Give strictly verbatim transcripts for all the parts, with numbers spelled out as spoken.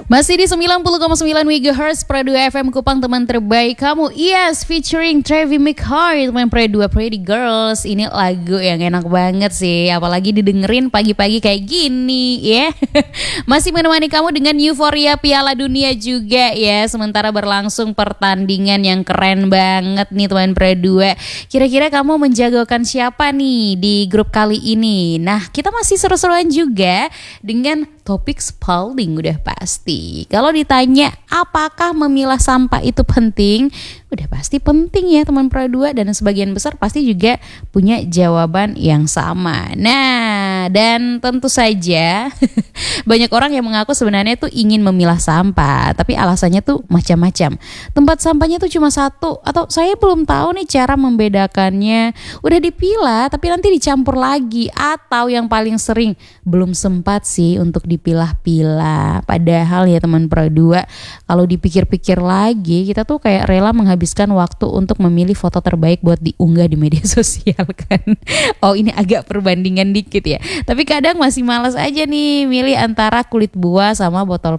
Masih di sembilan puluh koma sembilan megahertz Pro dua F M Kupang, teman terbaik kamu. Yes, featuring Trevi McHart, teman Pro dua Pretty Girls. Ini lagu yang enak banget sih, apalagi didengerin pagi-pagi kayak gini ya. Masih menemani kamu dengan euforia Piala Dunia juga ya. Sementara berlangsung pertandingan yang keren banget nih teman Pro dua. Kira-kira kamu menjagokan siapa nih di grup kali ini? Nah, kita masih seru-seruan juga dengan topik Spalding udah pasti. Kalau ditanya apakah memilah sampah itu penting, udah pasti penting ya teman Pro dua, dan sebagian besar pasti juga punya jawaban yang sama. Nah, dan tentu saja banyak orang yang mengaku sebenarnya tuh ingin memilah sampah, tapi alasannya tuh macam-macam. Tempat sampahnya tuh cuma satu, atau saya belum tahu nih cara membedakannya. Udah dipilah tapi nanti dicampur lagi, atau yang paling sering belum sempat sih untuk dipilah-pilah. Padahal ya teman Pro dua, kalau dipikir-pikir lagi, kita tuh kayak rela menghabiskan waktu untuk memilih foto terbaik buat diunggah di media sosial kan. Oh, ini agak perbandingan dikit ya, tapi kadang masih malas aja nih milih antara kulit buah sama botol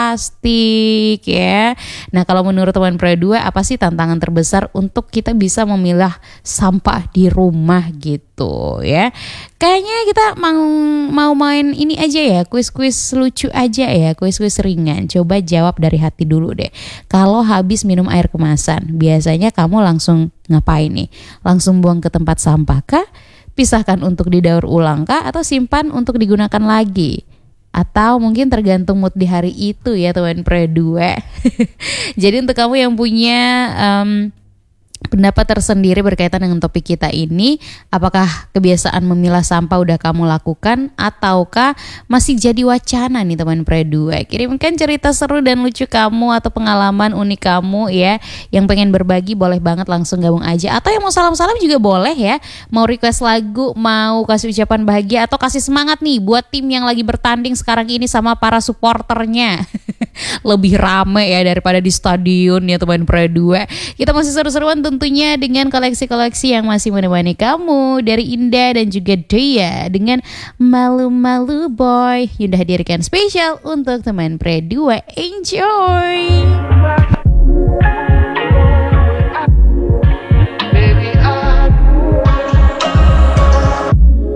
plastik ya. Nah, kalau menurut teman Pro dua, apa sih tantangan terbesar untuk kita bisa memilah sampah di rumah gitu ya? Kayaknya kita mau mau main ini aja ya, kuis-kuis lucu aja ya, kuis-kuis ringan. Coba jawab dari hati dulu deh. Kalau habis minum air kemasan, biasanya kamu langsung ngapain nih? Langsung buang ke tempat sampah kah? Pisahkan untuk didaur ulang kah? Atau simpan untuk digunakan lagi? Atau mungkin tergantung mood di hari itu ya teman Pro dua. Jadi untuk kamu yang punya um, pendapat tersendiri berkaitan dengan topik kita ini, apakah kebiasaan memilah sampah udah kamu lakukan ataukah masih jadi wacana nih teman Pro dua? Kirimkan cerita seru dan lucu kamu atau pengalaman unik kamu ya. Yang pengen berbagi boleh banget langsung gabung aja, atau yang mau salam-salam juga boleh ya. Mau request lagu, mau kasih ucapan bahagia, atau kasih semangat nih buat tim yang lagi bertanding sekarang ini sama para supporternya. Lebih rame ya daripada di stadion ya teman Pro dua. Kita masih seru-seruan tentunya dengan koleksi-koleksi yang masih menemani kamu dari Indah dan juga Dea dengan Malu-Malu Boy yang udah hadirkan spesial untuk teman Pro dua. Enjoy.